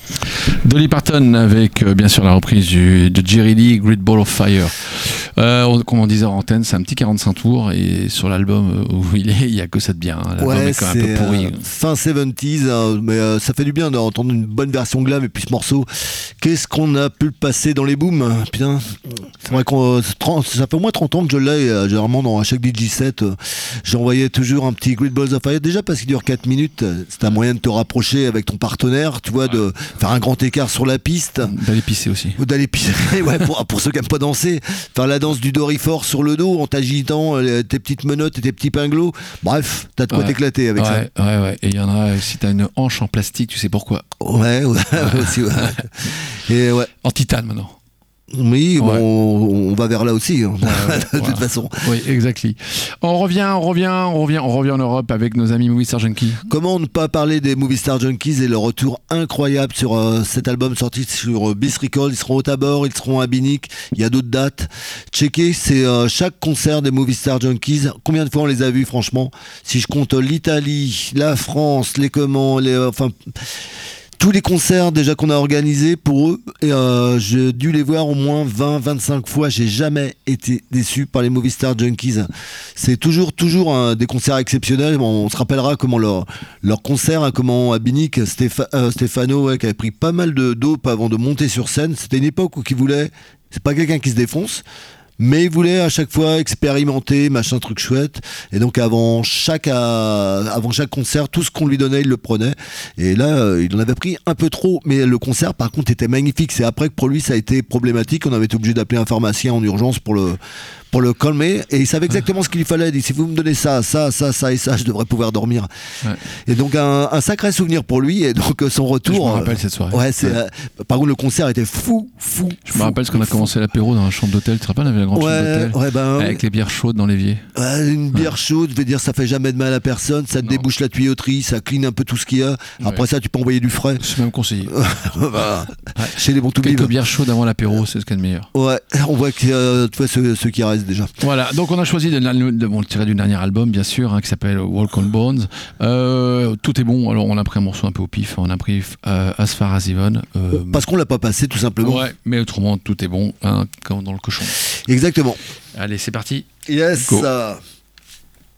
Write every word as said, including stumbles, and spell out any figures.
Dolly Parton avec euh, bien sûr la reprise du, de Jerry Lee, Great Ball of Fire. Euh, comme on disait en antenne, c'est un petit quarante-cinq tours et sur l'album où il est, il n'y a que ça de bien. Hein. L'album Ouais, est quand même un peu pourri. Euh, fin soixante-dix, hein, mais euh, ça fait du bien d'entendre une bonne version glam et puis ce morceau. Qu'est-ce qu'on a pu le passer dans les booms? Putain, c'est vrai qu'on ça fait au moins trente ans que je l'ai. Euh, généralement, dans à chaque D J set, euh, j'envoyais toujours un petit Great Balls of Fire. Déjà parce qu'il dure quatre minutes, c'est un moyen de te rapprocher avec ton partenaire, tu vois, ouais. de faire un grand écart sur la piste. D'aller pisser aussi. Ou d'aller pisser, ouais, pour, pour ceux qui n'aiment pas danser. Faire la danse du Dory-Fort sur le dos en t'agitant euh, tes petites menottes et tes petits pinglots. Bref, t'as de quoi ouais. t'éclater avec ouais, ça. Ouais, ouais. Et il y en a, si t'as une hanche en plastique, tu sais pourquoi. Ouais, ouais, aussi, ouais. Et ouais. En titane maintenant. Oui, ouais. bon, on va vers là aussi, hein, ouais, de toute voilà. façon. Oui, exactement. On revient, on revient, on revient, on revient en Europe avec nos amis Movie Star Junkies. Comment ne pas parler des Movie Star Junkies et le retour incroyable sur euh, cet album sorti sur euh, Beast Records. Ils seront au Tabor, ils seront à Binic, il y a d'autres dates. Checkez, c'est euh, chaque concert des Movie Star Junkies. Combien de fois on les a vus, franchement? Si je compte euh, l'Italie, la France, les comment, les, euh, enfin... tous les concerts déjà qu'on a organisés pour eux, et euh, j'ai dû les voir au moins vingt à vingt-cinq fois. J'ai jamais été déçu par les Movie Star Junkies. C'est toujours, toujours hein, des concerts exceptionnels. Bon, on se rappellera comment leur, leur concert, hein, comment à Binic, Stépha- euh, Stéphano, ouais, qui avait pris pas mal de dope avant de monter sur scène. C'était une époque où il voulait, c'est pas quelqu'un qui se défonce, mais il voulait à chaque fois expérimenter, machin truc chouette. Et donc avant chaque, euh, avant chaque concert, tout ce qu'on lui donnait, il le prenait. Et là, euh, il en avait pris un peu trop. Mais le concert, par contre, était magnifique. C'est après que pour lui, ça a été problématique. On avait été obligé d'appeler un pharmacien en urgence pour le, pour le calmer. Et il savait exactement ce qu'il lui fallait. Il dit, si vous me donnez ça, ça, ça, ça et ça, je devrais pouvoir dormir. Ouais. Et donc un, un sacré souvenir pour lui. Et donc son retour. Je me rappelle cette soirée. Ouais, c'est, ouais. Euh, par contre, le concert était fou, fou. Je fou, me rappelle ce qu'on a fou. commencé l'apéro dans un chambre d'hôtel. Tu te rappelles, on avait la grande ouais, chambre d'hôtel ouais, ben, avec les bières chaudes dans l'évier. Ouais, une bière ouais. chaude, je veux dire, ça fait jamais de mal à personne. Ça te non. débouche la tuyauterie, ça clean un peu tout ce qu'il y a. Après ouais. ça, tu peux envoyer du frais. C'est même conseillé. Bah, ouais. Chez les bons tout Quelques bières chaudes avant l'apéro, c'est ce qu'il y a de meilleur. Ouais, on voit que euh, tu vois ceux, ceux qui restent déjà. Voilà, donc on a choisi de, de, de bon, tiré du dernier album, bien sûr, hein, qui s'appelle Walk on Bones. Euh, tout est bon. Alors on a pris un morceau un peu au pif. On a pris euh, As Far As Even. Euh, Parce qu'on l'a pas passé, tout simplement. Ouais, mais autrement tout est bon, hein, comme dans le cochon. Exactement. Allez, c'est parti. Yes.